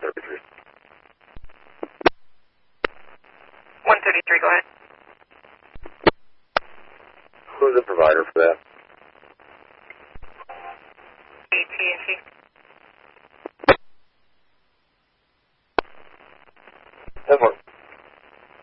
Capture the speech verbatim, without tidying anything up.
thirty-three. one thirty-three, go ahead. Who's the provider for that? A T and T. ten four.